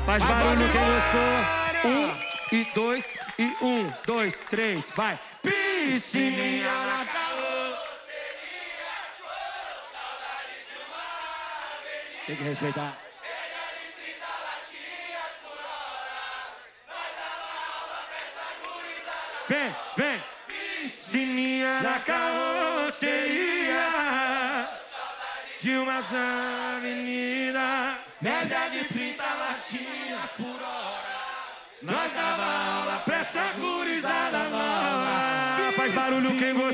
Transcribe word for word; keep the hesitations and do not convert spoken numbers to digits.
Faz barulho quem gostou. Um e dois e um, dois, três, vai. Piscininha na caô. Tem que respeitar. Vem, vem. Piscininha na carroceria de umas avenidas, média de trinta latinas por hora. Nós dava aula pra essa gurizada nova. Faz barulho quem gostou.